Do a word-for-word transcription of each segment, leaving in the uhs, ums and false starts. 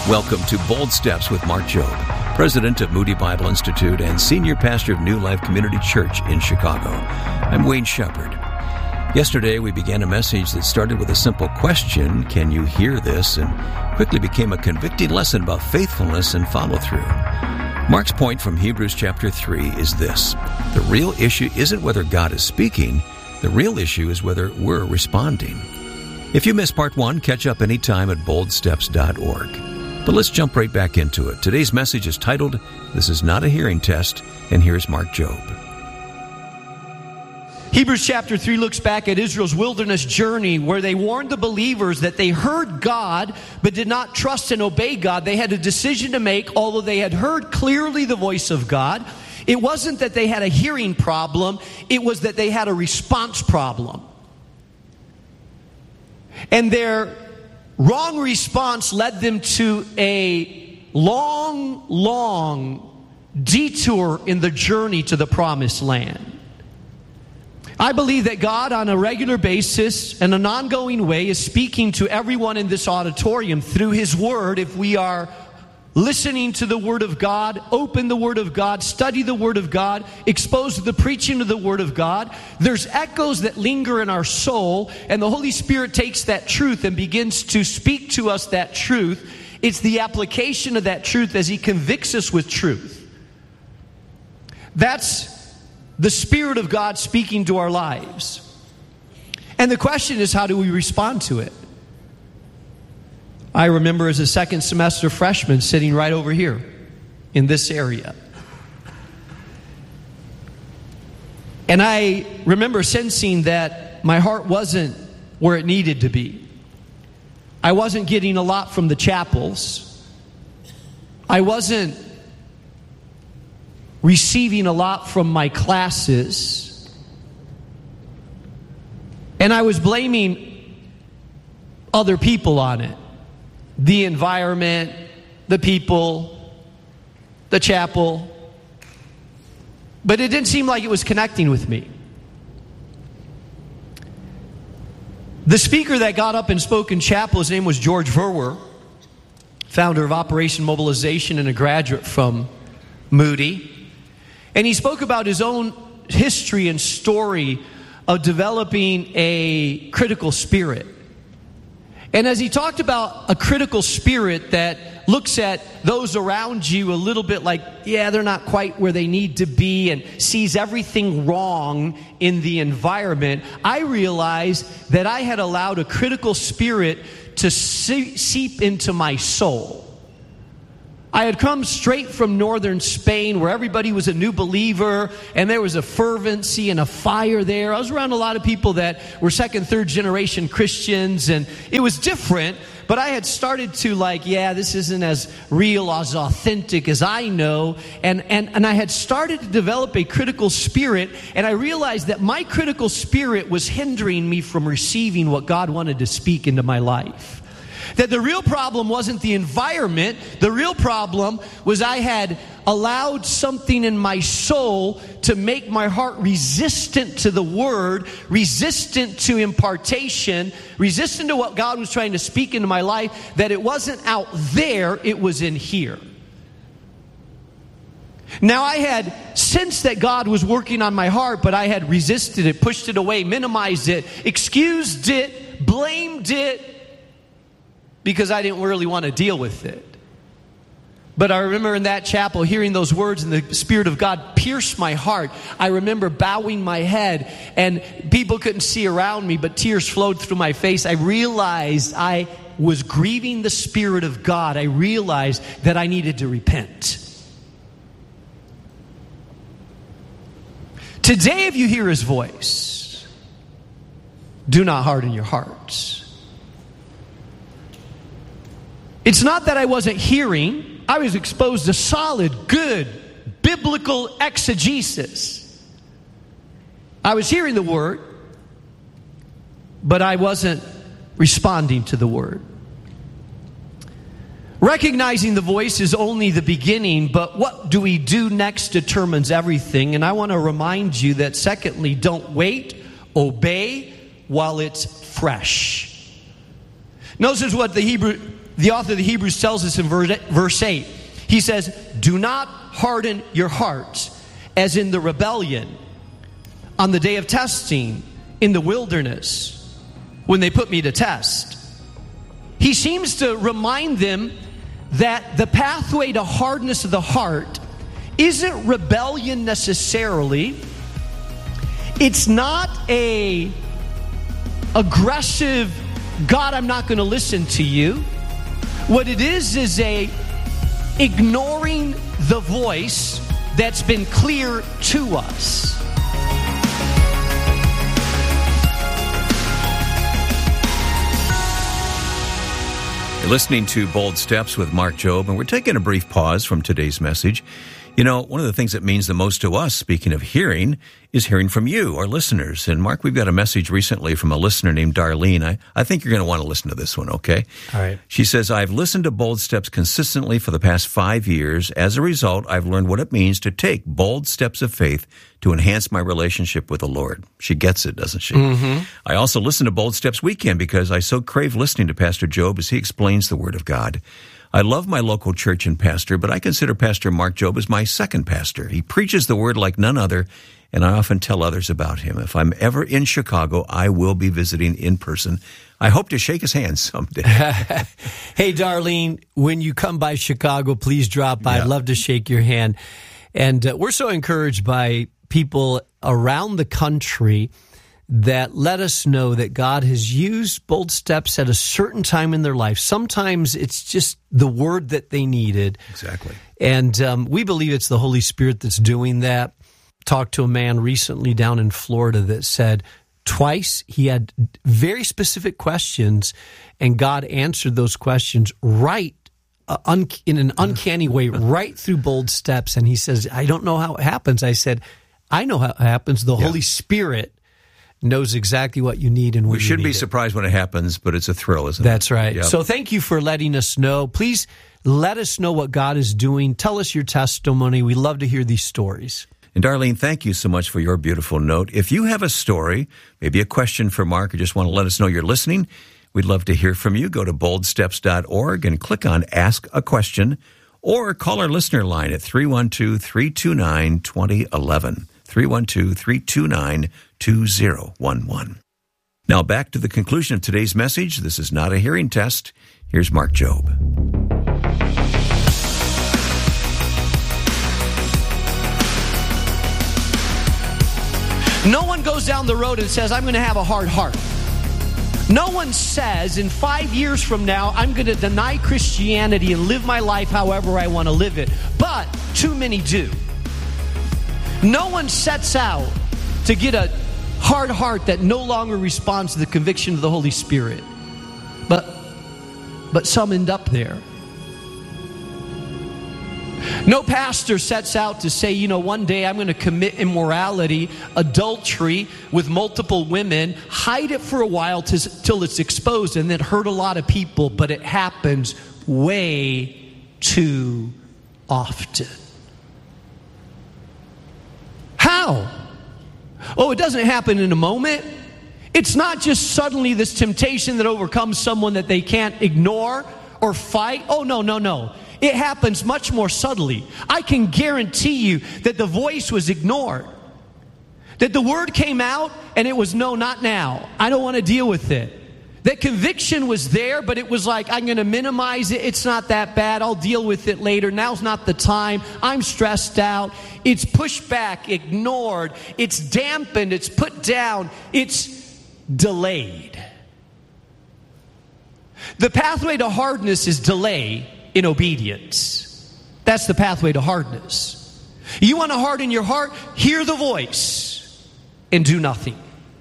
Welcome to Bold Steps with Mark Jobe, President of Moody Bible Institute and Senior Pastor of New Life Community Church in Chicago. I'm Wayne Shepherd. Yesterday, we began a message that started with a simple question, can you hear this? And quickly became a convicting lesson about faithfulness and follow-through. Mark's point from Hebrews chapter three is this: the real issue isn't whether God is speaking, the real issue is whether we're responding. If you missed part one, catch up anytime at bold steps dot org. But let's jump right back into it. Today's message is titled, This is Not a Hearing Test, and here's Mark Jobe. Hebrews chapter three looks back at Israel's wilderness journey where they warned the believers that they heard God but did not trust and obey God. They had a decision to make, although they had heard clearly the voice of God. It wasn't that they had a hearing problem, it was that they had a response problem. And their wrong response led them to a long, long detour in the journey to the promised land. I believe that God on a regular basis and an ongoing way is speaking to everyone in this auditorium through His Word if we are listening to the Word of God, open the Word of God, study the Word of God, exposed to the preaching of the Word of God. There's echoes that linger in our soul, and the Holy Spirit takes that truth and begins to speak to us that truth. It's the application of that truth as He convicts us with truth. That's the Spirit of God speaking to our lives. And the question is, how do we respond to it? I remember as a second semester freshman sitting right over here in this area. And I remember sensing that my heart wasn't where it needed to be. I wasn't getting a lot from the chapels. I wasn't receiving a lot from my classes. And I was blaming other people on it. The environment, the people, the chapel. But it didn't seem like it was connecting with me. The speaker that got up and spoke in chapel, his name was George Verwer, founder of Operation Mobilization and a graduate from Moody. And he spoke about his own history and story of developing a critical spirit. And as he talked about a critical spirit that looks at those around you a little bit like, yeah, they're not quite where they need to be, and sees everything wrong in the environment, I realized that I had allowed a critical spirit to seep into my soul. I had come straight from northern Spain where everybody was a new believer and there was a fervency and a fire there. I was around a lot of people that were second, third generation Christians, and it was different. But I had started to like, yeah, this isn't as real, as authentic as I know. And, and, and I had started to develop a critical spirit, and I realized that my critical spirit was hindering me from receiving what God wanted to speak into my life. That the real problem wasn't the environment. The real problem was I had allowed something in my soul to make my heart resistant to the Word, resistant to impartation, resistant to what God was trying to speak into my life, that it wasn't out there, it was in here. Now, I had sensed that God was working on my heart, but I had resisted it, pushed it away, minimized it, excused it, blamed it, because I didn't really want to deal with it. But I remember in that chapel hearing those words and the Spirit of God pierced my heart. I remember bowing my head and people couldn't see around me, but tears flowed through my face. I realized I was grieving the Spirit of God. I realized that I needed to repent. Today, if you hear His voice, do not harden your hearts. It's not that I wasn't hearing. I was exposed to solid, good, biblical exegesis. I was hearing the Word, but I wasn't responding to the Word. Recognizing the voice is only the beginning, but what do we do next determines everything. And I want to remind you that secondly, don't wait, obey while it's fresh. Notice what the Hebrew The author of the Hebrews tells us in verse eight, he says, do not harden your hearts as in the rebellion on the day of testing in the wilderness when they put me to test. He seems to remind them that the pathway to hardness of the heart isn't rebellion necessarily. It's not a aggressive, God, I'm not going to listen to you. What it is is a ignoring the voice that's been clear to us. You're listening to Bold Steps with Mark Jobe, and we're taking a brief pause from today's message. You know, one of the things that means the most to us, speaking of hearing, is hearing from you, our listeners. And Mark, we've got a message recently from a listener named Darlene. I, I think you're going to want to listen to this one, okay? All right. She says, I've listened to Bold Steps consistently for the past five years. As a result, I've learned what it means to take bold steps of faith to enhance my relationship with the Lord. She gets it, doesn't she? Mm-hmm. I also listen to Bold Steps Weekend because I so crave listening to Pastor Jobe as he explains the Word of God. I love my local church and pastor, but I consider Pastor Mark Jobe as my second pastor. He preaches the Word like none other, and I often tell others about him. If I'm ever in Chicago, I will be visiting in person. I hope to shake his hand someday. Hey, Darlene, when you come by Chicago, please drop by. Yeah. I'd love to shake your hand. And uh, we're so encouraged by people around the country that let us know that God has used Bold Steps at a certain time in their life. Sometimes it's just the word that they needed. Exactly. And um, we believe it's the Holy Spirit that's doing that. Talked to a man recently down in Florida that said twice he had very specific questions, and God answered those questions right uh, un- in an uncanny way, right through Bold Steps. And he says, I don't know how it happens. I said, I know how it happens. The Yeah. Holy Spirit knows exactly what you need and when We you shouldn't need be it. surprised when it happens, but it's a thrill, isn't That's it? right. Yep. So thank you for letting us know. Please let us know what God is doing. Tell us your testimony. We love to hear these stories. And Darlene, thank you so much for your beautiful note. If you have a story, maybe a question for Mark, or just want to let us know you're listening, we'd love to hear from you. Go to bold steps dot org and click on Ask a Question, or call our listener line at three one two, three two nine, two zero one one, three one two, three two nine, two zero one one. Now back to the conclusion of today's message. This is not a hearing test. Here's Mark Jobe. No one goes down the road and says, I'm going to have a hard heart. No one says, in five years from now, I'm going to deny Christianity and live my life however I want to live it. But too many do. No one sets out to get a hard heart that no longer responds to the conviction of the Holy Spirit. But, but some end up there. No pastor sets out to say, you know, one day I'm going to commit immorality, adultery with multiple women, hide it for a while till it's exposed, and then hurt a lot of people. But it happens way too often. How? Oh, it doesn't happen in a moment. It's not just suddenly this temptation that overcomes someone that they can't ignore or fight. Oh, no, no, no. It happens much more subtly. I can guarantee you that the voice was ignored. That the word came out and it was, no, not now. I don't want to deal with it. That conviction was there, but it was like, I'm going to minimize it. It's not that bad. I'll deal with it later. Now's not the time. I'm stressed out. It's pushed back, ignored. It's dampened. It's put down. It's delayed. The pathway to hardness is delay in obedience. That's the pathway to hardness. You want to harden your heart? Hear the voice and do nothing.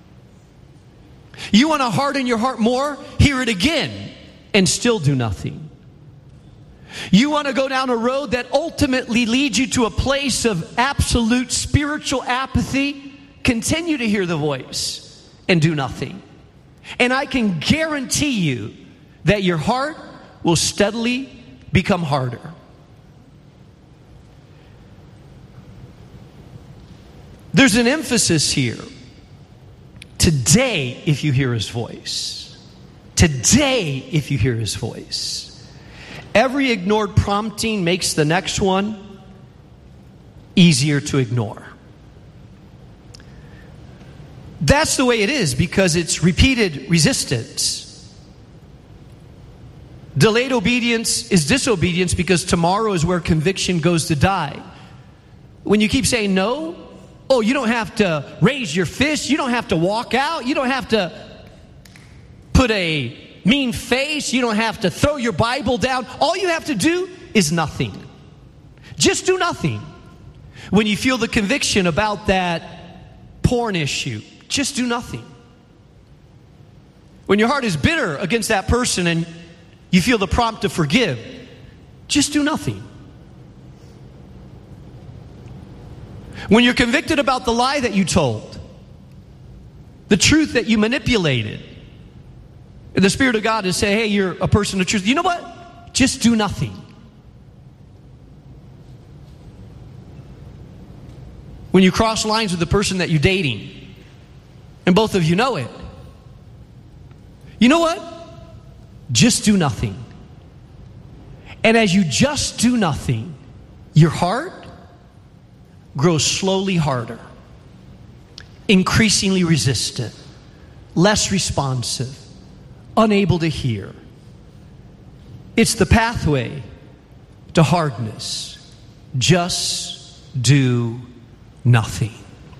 You want to harden your heart more? Hear it again and still do nothing. You want to go down a road that ultimately leads you to a place of absolute spiritual apathy? Continue to hear the voice and do nothing. And I can guarantee you that your heart will steadily become harder. There's an emphasis here. Today, if you hear his voice. Today, if you hear his voice. Every ignored prompting makes the next one easier to ignore. That's the way it is because it's repeated resistance. Delayed obedience is disobedience because tomorrow is where conviction goes to die. When you keep saying no, oh, you don't have to raise your fist, you don't have to walk out, you don't have to put a mean face, you don't have to throw your Bible down. All you have to do is nothing. Just do nothing. When you feel the conviction about that porn issue, just do nothing. When your heart is bitter against that person and you feel the prompt to forgive, just do nothing. When you're convicted about the lie that you told, the truth that you manipulated, and the Spirit of God is saying, hey, you're a person of truth. You know what? Just do nothing. When you cross lines with the person that you're dating, and both of you know it, you know what? Just do nothing. And as you just do nothing, your heart grows slowly harder, increasingly resistant, less responsive, unable to hear. It's the pathway to hardness. Just do nothing.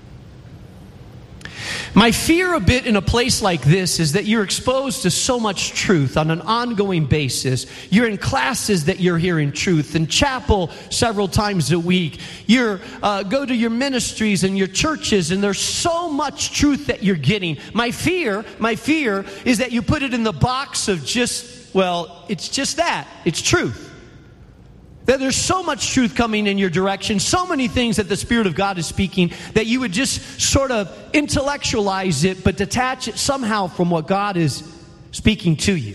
My fear a bit in a place like this is that you're exposed to so much truth on an ongoing basis. You're in classes that you're hearing truth, in chapel several times a week. You uh, go to your ministries and your churches, and there's so much truth that you're getting. My fear, my fear is that you put it in the box of just, well, it's just that. It's truth. That there's so much truth coming in your direction, so many things that the Spirit of God is speaking, that you would just sort of intellectualize it, but detach it somehow from what God is speaking to you.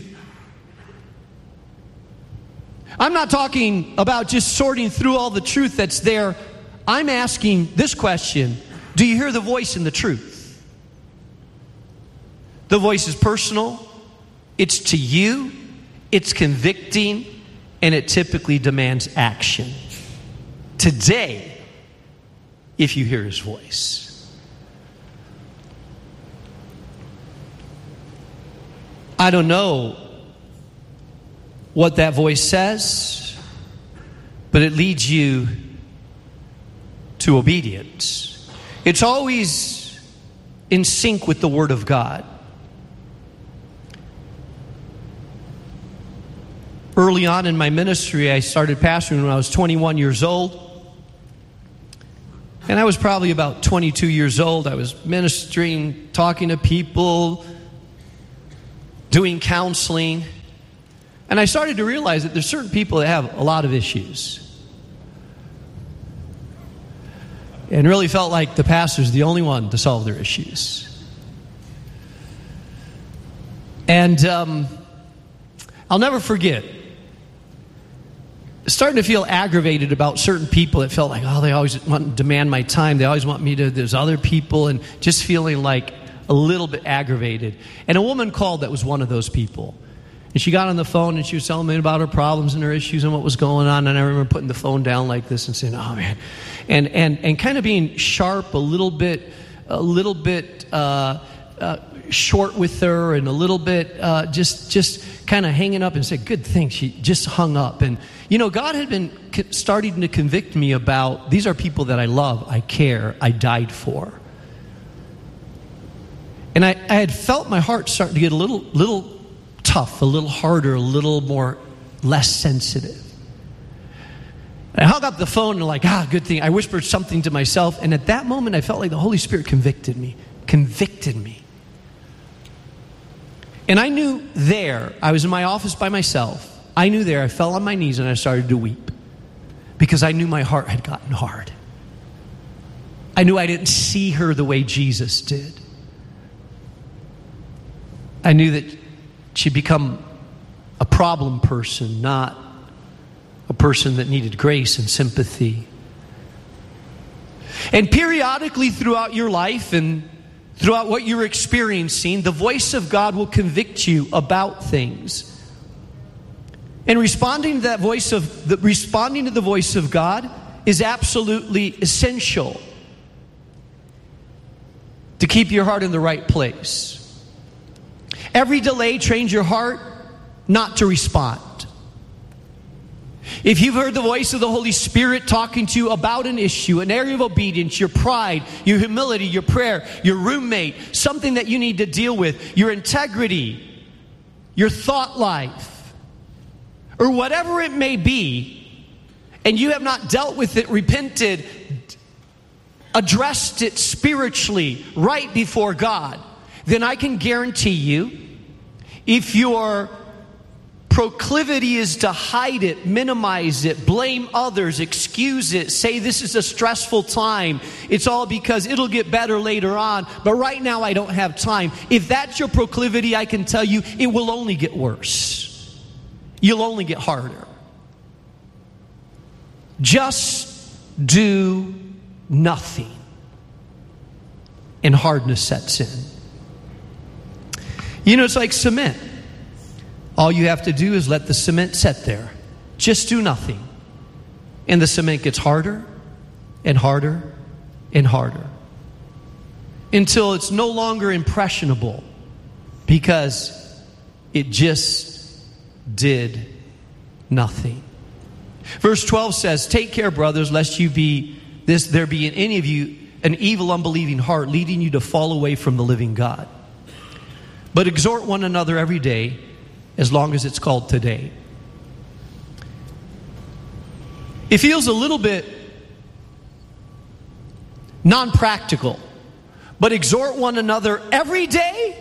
I'm not talking about just sorting through all the truth that's there. I'm asking this question: do you hear the voice in the truth? The voice is personal, it's to you, it's convicting, and it typically demands action. Today, if you hear His voice. I don't know what that voice says, but it leads you to obedience. It's always in sync with the Word of God. Early on in my ministry, I started pastoring when I was twenty-one years old. And I was probably about twenty-two years old. I was ministering, talking to people, doing counseling. And I started to realize that there's certain people that have a lot of issues. And really felt like the pastor's the only one to solve their issues. And um, I'll never forget starting to feel aggravated about certain people. It felt like, oh, they always want to demand my time. They always want me to, there's other people, and just feeling like a little bit aggravated. And a woman called that was one of those people. And she got on the phone and she was telling me about her problems and her issues and what was going on. And I remember putting the phone down like this and saying, oh, man. And and, and kind of being sharp, a little bit, a little bit uh, uh, short with her, and a little bit uh, just just kind of hanging up, and said, good thing she just hung up. And, you know, God had been co- starting to convict me about, these are people that I love, I care, I died for. And I, I had felt my heart starting to get a little little tough, a little harder, a little more, less sensitive. I hung up the phone and like, ah, good thing. I whispered something to myself, and at that moment I felt like the Holy Spirit convicted me, convicted me. And I knew there, I was in my office by myself, I knew there, I fell on my knees and I started to weep. Because I knew my heart had gotten hard. I knew I didn't see her the way Jesus did. I knew that she'd become a problem person, not a person that needed grace and sympathy. And periodically throughout your life and throughout what you're experiencing, the voice of God will convict you about things. And responding to that voice of the, responding to the voice of God is absolutely essential to keep your heart in the right place. Every delay trains your heart not to respond. If you've heard the voice of the Holy Spirit talking to you about an issue, an area of obedience, your pride, your humility, your prayer, your roommate, something that you need to deal with, your integrity, your thought life, or whatever it may be, and you have not dealt with it, repented, addressed it spiritually right before God, then I can guarantee you, if your proclivity is to hide it, minimize it, blame others, excuse it, say this is a stressful time, it's all because it'll get better later on, but right now I don't have time. If that's your proclivity, I can tell you it will only get worse. You'll only get harder. Just do nothing, and hardness sets in. You know, it's like cement. All you have to do is let the cement set there. Just do nothing. And the cement gets harder and harder and harder until it's no longer impressionable because it just did nothing. Verse twelve says, "Take care, brothers, lest you be this there be in any of you an evil, unbelieving heart, leading you to fall away from the living God. But exhort one another every day, as long as it's called today." It feels a little bit non-practical, but exhort one another every day,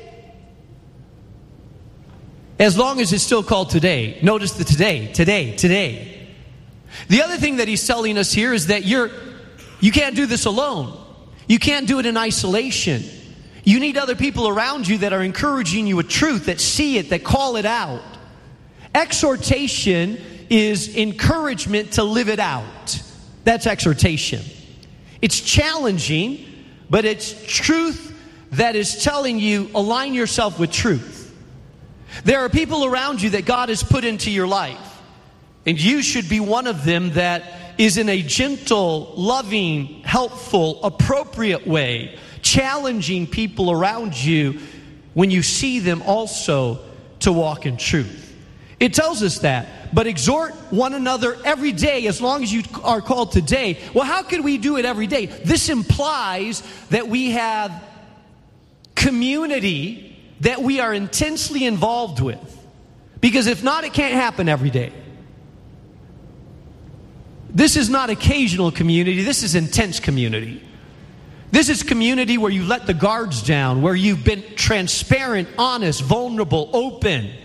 as long as it's still called today. Notice the today, today, today. The other thing that he's telling us here is that you're you can't do this alone. You can't do it in isolation. You need other people around you that are encouraging you with truth, that see it, that call it out. Exhortation is encouragement to live it out. That's exhortation. It's challenging, but it's truth that is telling you, align yourself with truth. There are people around you that God has put into your life, and you should be one of them that is in a gentle, loving, helpful, appropriate way, challenging people around you when you see them also to walk in truth. It tells us that. But exhort one another every day, as long as you are called today. Well, how can we do it every day? This implies that we have community that we are intensely involved with. Because if not, it can't happen every day. This is not occasional community. This is intense community. This is community where you let the guards down, where you've been transparent, honest, vulnerable, open.